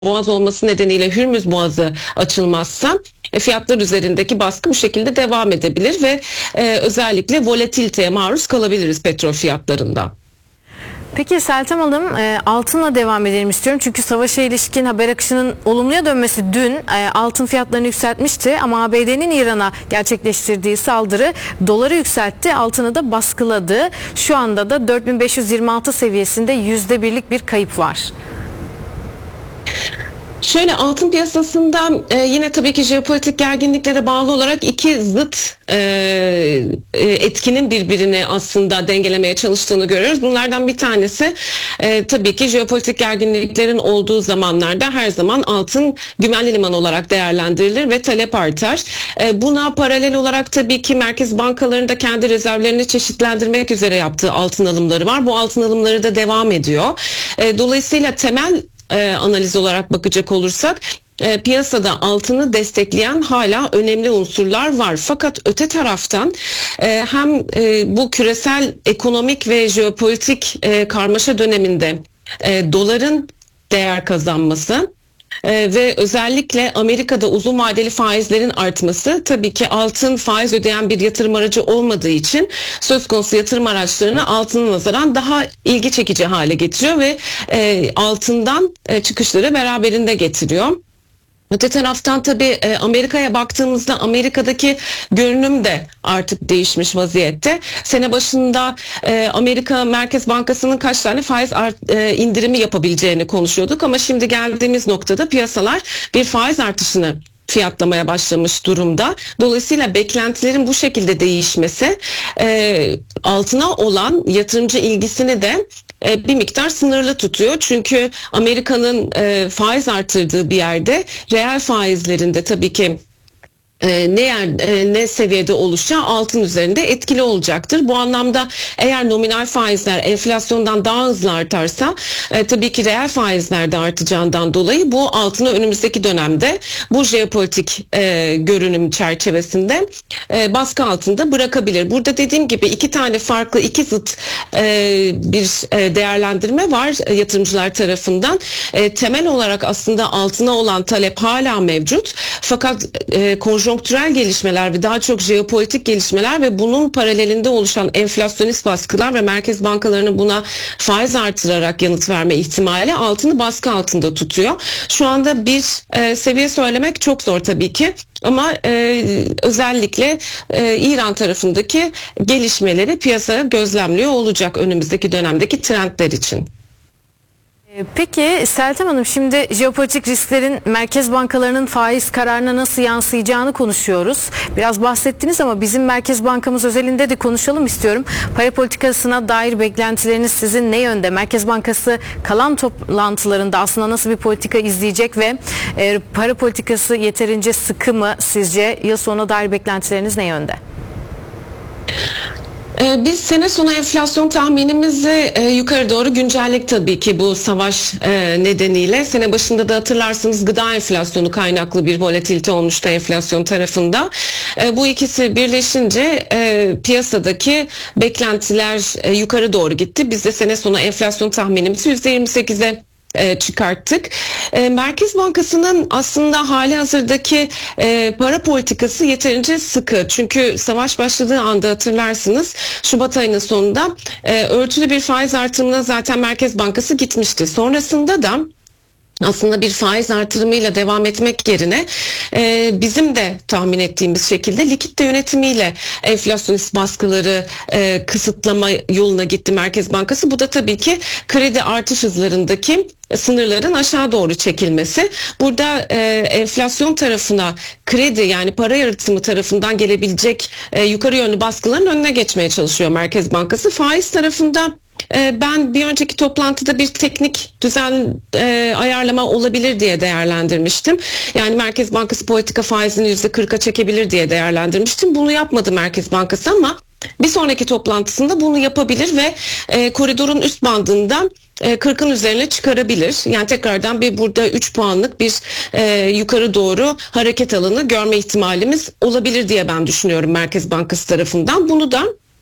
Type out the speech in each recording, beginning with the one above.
boğaz olması nedeniyle Hürmüz Boğazı açılmazsa fiyatlar üzerindeki baskı bu şekilde devam edebilir ve özellikle volatiliteye maruz kalabiliriz petrol fiyatlarında. Peki Seltem Hanım, altınla devam edelim istiyorum. Çünkü savaşa ilişkin haber akışının olumluya dönmesi dün altın fiyatlarını yükseltmişti. Ama ABD'nin İran'a gerçekleştirdiği saldırı doları yükseltti, altını da baskıladı. Şu anda da 4526 seviyesinde %1'lik bir kayıp var. Şöyle, altın piyasasında yine tabii ki jeopolitik gerginliklere bağlı olarak iki zıt etkinin birbirini aslında dengelemeye çalıştığını görüyoruz. Bunlardan bir tanesi tabii ki jeopolitik gerginliklerin olduğu zamanlarda her zaman altın güvenli liman olarak değerlendirilir ve talep artar. Buna paralel olarak tabii ki merkez bankalarında kendi rezervlerini çeşitlendirmek üzere yaptığı altın alımları var. Bu altın alımları da devam ediyor. Dolayısıyla temel analiz olarak bakacak olursak piyasada altını destekleyen hala önemli unsurlar var. Fakat öte taraftan hem bu küresel ekonomik ve jeopolitik karmaşa döneminde doların değer kazanması ve özellikle Amerika'da uzun vadeli faizlerin artması tabii ki altın faiz ödeyen bir yatırım aracı olmadığı için söz konusu yatırım araçlarını altına nazaran daha ilgi çekici hale getiriyor ve altından çıkışları beraberinde getiriyor. Öte taraftan tabii Amerika'ya baktığımızda Amerika'daki görünüm de artık değişmiş vaziyette. Sene başında Amerika Merkez Bankası'nın kaç tane faiz indirimi yapabileceğini konuşuyorduk ama şimdi geldiğimiz noktada piyasalar bir faiz artışını fiyatlamaya başlamış durumda. Dolayısıyla beklentilerin bu şekilde değişmesi altına olan yatırımcı ilgisini de bir miktar sınırlı tutuyor. Çünkü Amerika'nın faiz artırdığı bir yerde reel faizlerinde tabii ki ne seviyede oluşacağı altın üzerinde etkili olacaktır. Bu anlamda eğer nominal faizler enflasyondan daha hızlı artarsa tabii ki reel faizler de artacağından dolayı bu altını önümüzdeki dönemde bu jeopolitik görünüm çerçevesinde baskı altında bırakabilir. Burada dediğim gibi iki tane farklı, iki zıt bir değerlendirme var yatırımcılar tarafından. Temel olarak aslında altına olan talep hala mevcut. Fakat konjonktürel gelişmeler ve daha çok jeopolitik gelişmeler ve bunun paralelinde oluşan enflasyonist baskılar ve merkez bankalarının buna faiz artırarak yanıt verme ihtimali altını baskı altında tutuyor. Şu anda bir seviye söylemek çok zor tabii ki ama özellikle İran tarafındaki gelişmeleri piyasa gözlemliyor olacak önümüzdeki dönemdeki trendler için. Peki Seltem Hanım, şimdi jeopolitik risklerin merkez bankalarının faiz kararına nasıl yansıyacağını konuşuyoruz. Biraz bahsettiniz ama bizim Merkez Bankamız özelinde de konuşalım istiyorum. Para politikasına dair beklentileriniz sizin ne yönde? Merkez Bankası kalan toplantılarında aslında nasıl bir politika izleyecek ve para politikası yeterince sıkı mı sizce? Yıl sonuna dair beklentileriniz ne yönde? Biz sene sonu enflasyon tahminimizi yukarı doğru güncelledik tabii ki bu savaş nedeniyle. Sene başında da hatırlarsınız gıda enflasyonu kaynaklı bir volatilite olmuştu enflasyon tarafında. Bu ikisi birleşince piyasadaki beklentiler yukarı doğru gitti. Biz de sene sonu enflasyon tahminimizi %28'e çıkarttık. Merkez Bankası'nın aslında hali hazırdaki para politikası yeterince sıkı. Çünkü savaş başladığı anda hatırlarsınız Şubat ayının sonunda örtülü bir faiz artırımına zaten Merkez Bankası gitmişti. Sonrasında da aslında bir faiz artırımıyla devam etmek yerine bizim de tahmin ettiğimiz şekilde likitte yönetimiyle enflasyonist baskıları kısıtlama yoluna gitti Merkez Bankası. Bu da tabii ki kredi artış hızlarındaki sınırların aşağı doğru çekilmesi. Burada enflasyon tarafına kredi yani para yaratımı tarafından gelebilecek yukarı yönlü baskıların önüne geçmeye çalışıyor Merkez Bankası. Faiz tarafında ben bir önceki toplantıda bir teknik düzen ayarlama olabilir diye değerlendirmiştim. Yani Merkez Bankası politika faizini %40'a çekebilir diye değerlendirmiştim. Bunu yapmadı Merkez Bankası ama bir sonraki toplantısında bunu yapabilir ve koridorun üst bandında 40'ın üzerine çıkarabilir. Yani tekrardan bir burada 3 puanlık bir yukarı doğru hareket alanı görme ihtimalimiz olabilir diye ben düşünüyorum Merkez Bankası tarafından. Bunu da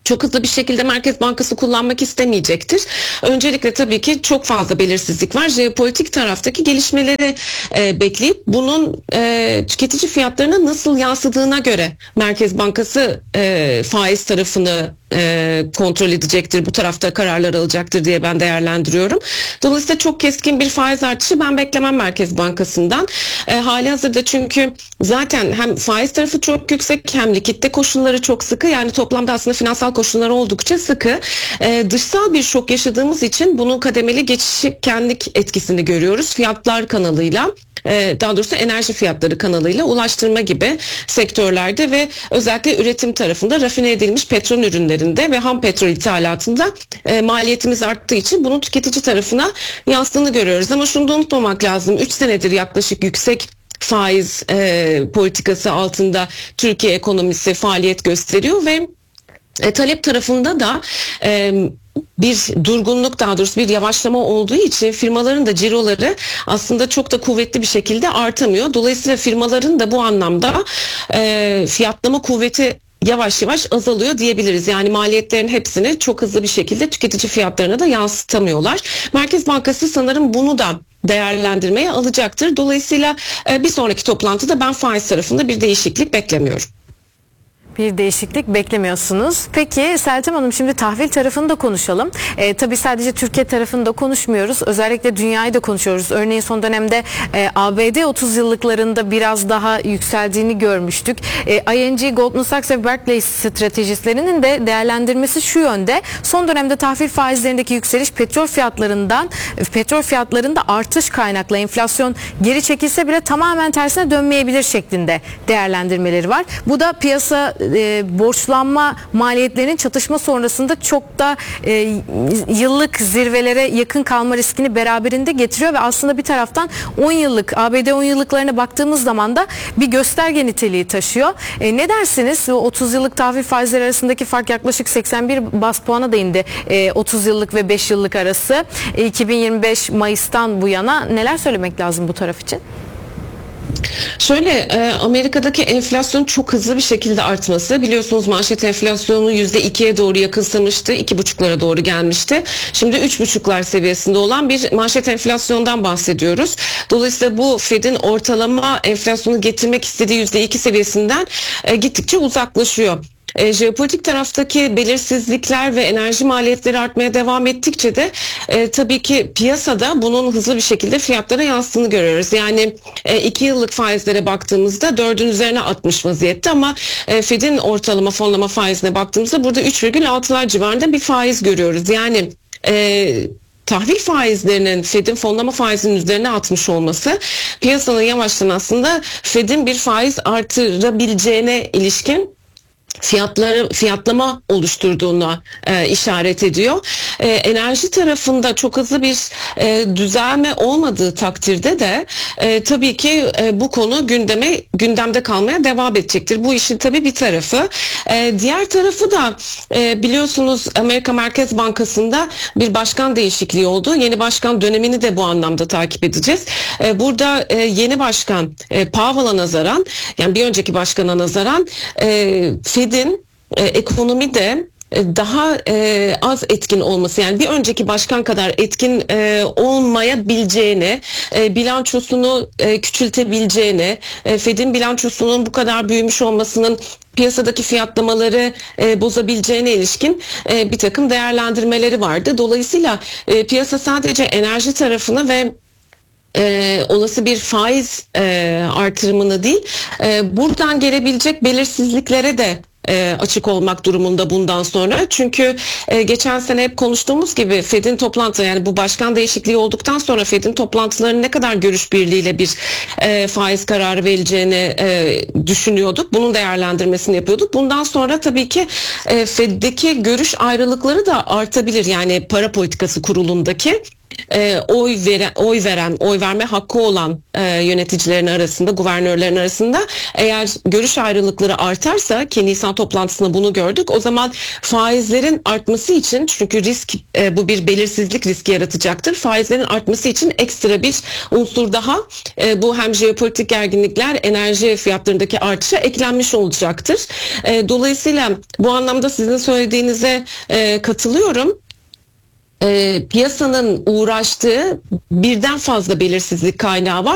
çok hızlı bir şekilde Merkez Bankası kullanmak istemeyecektir. Öncelikle tabii ki çok fazla belirsizlik var. Jeopolitik taraftaki gelişmeleri bekleyip bunun tüketici fiyatlarına nasıl yansıdığına göre Merkez Bankası faiz tarafını kontrol edecektir. Bu tarafta kararlar alacaktır diye ben değerlendiriyorum. Dolayısıyla çok keskin bir faiz artışı ben beklemem Merkez Bankası'ndan. Hali hazırda çünkü zaten hem faiz tarafı çok yüksek hem likitte koşulları çok sıkı. Yani toplamda aslında finansal koşulları oldukça sıkı. Dışsal bir şok yaşadığımız için bunun kademeli geçişkenlik etkisini görüyoruz. Fiyatlar kanalıyla, daha doğrusu enerji fiyatları kanalıyla ulaştırma gibi sektörlerde ve özellikle üretim tarafında rafine edilmiş petrol ürünlerinde ve ham petrol ithalatında maliyetimiz arttığı için bunun tüketici tarafına yansıdığını görüyoruz. Ama şunu da unutmamak lazım. 3 senedir yaklaşık yüksek faiz politikası altında Türkiye ekonomisi faaliyet gösteriyor ve talep tarafında da bir durgunluk, daha doğrusu bir yavaşlama olduğu için firmaların da ciroları aslında çok da kuvvetli bir şekilde artamıyor. Dolayısıyla firmaların da bu anlamda fiyatlama kuvveti yavaş yavaş azalıyor diyebiliriz. Yani maliyetlerin hepsini çok hızlı bir şekilde tüketici fiyatlarına da yansıtamıyorlar. Merkez Bankası sanırım bunu da değerlendirmeye alacaktır. Dolayısıyla bir sonraki toplantıda ben faiz tarafında bir değişiklik beklemiyorum. Bir değişiklik beklemiyorsunuz. Peki Seltem Hanım, şimdi tahvil tarafını da konuşalım. Tabii sadece Türkiye tarafını da konuşmuyoruz. Özellikle dünyayı da konuşuyoruz. Örneğin son dönemde ABD 30 yıllıklarında biraz daha yükseldiğini görmüştük. ING, Goldman Sachs ve Barclays stratejistlerinin de değerlendirmesi şu yönde. Son dönemde tahvil faizlerindeki yükseliş petrol fiyatlarında artış kaynaklı, enflasyon geri çekilse bile tamamen tersine dönmeyebilir şeklinde değerlendirmeleri var. Bu da piyasa borçlanma maliyetlerinin çatışma sonrasında çok da yıllık zirvelere yakın kalma riskini beraberinde getiriyor ve aslında bir taraftan 10 yıllık ABD 10 yıllıklarına baktığımız zaman da bir gösterge niteliği taşıyor. Ne dersiniz? 30 yıllık tahvil faizleri arasındaki fark yaklaşık 81 bas puana da indi. 30 yıllık ve 5 yıllık arası. 2025 Mayıs'tan bu yana neler söylemek lazım bu taraf için? Şöyle, Amerika'daki enflasyon çok hızlı bir şekilde artması, biliyorsunuz manşet enflasyonu %2'ye doğru yakınsamıştı, 2,5'lara doğru gelmişti. Şimdi 3,5'lar seviyesinde olan bir manşet enflasyondan bahsediyoruz. Dolayısıyla bu Fed'in ortalama enflasyonu getirmek istediği %2 seviyesinden gittikçe uzaklaşıyor. Jeopolitik taraftaki belirsizlikler ve enerji maliyetleri artmaya devam ettikçe de tabii ki piyasada bunun hızlı bir şekilde fiyatlara yansıdığını görüyoruz. Yani 2 yıllık faizlere baktığımızda 4'ün üzerine atmış vaziyette ama Fed'in ortalama fonlama faizine baktığımızda burada 3,6'lar civarında bir faiz görüyoruz. Yani tahvil faizlerinin Fed'in fonlama faizinin üzerine atmış olması piyasanın yavaştan aslında Fed'in bir faiz artırabileceğine ilişkin fiyatlama oluşturduğuna işaret ediyor. Enerji tarafında çok hızlı bir düzelme olmadığı takdirde de tabii ki bu konu gündemde kalmaya devam edecektir. Bu işin tabii bir tarafı. Diğer tarafı da biliyorsunuz Amerika Merkez Bankası'nda bir başkan değişikliği oldu. Yeni başkan dönemini de bu anlamda takip edeceğiz. Burada yeni başkan Powell'a nazaran, yani bir önceki başkana nazaran Fed'in ekonomide daha az etkin olması, yani bir önceki başkan kadar etkin olmayabileceğini, bilançosunu küçültebileceğini, Fed'in bilançosunun bu kadar büyümüş olmasının piyasadaki fiyatlamaları bozabileceğine ilişkin bir takım değerlendirmeleri vardı. Dolayısıyla piyasa sadece enerji tarafını ve olası bir faiz artırımını değil, buradan gelebilecek belirsizliklere de açık olmak durumunda bundan sonra. Çünkü geçen sene hep konuştuğumuz gibi Fed'in toplantıları, yani bu başkan değişikliği olduktan sonra Fed'in toplantılarının ne kadar görüş birliğiyle bir faiz kararı vereceğini düşünüyorduk. Bunun değerlendirmesini yapıyorduk. Bundan sonra tabii ki Fed'deki görüş ayrılıkları da artabilir. Yani para politikası kurulundaki. oy verme hakkı olan yöneticilerin arasında, guvernörlerin arasında eğer görüş ayrılıkları artarsa, ki Nisan toplantısında bunu gördük, o zaman faizlerin artması için, çünkü risk bu bir belirsizlik riski yaratacaktır. Faizlerin artması için ekstra bir unsur daha bu hem jeopolitik gerginlikler, enerji fiyatlarındaki artışa eklenmiş olacaktır. Dolayısıyla bu anlamda sizin söylediğinize katılıyorum. Piyasanın uğraştığı birden fazla belirsizlik kaynağı var.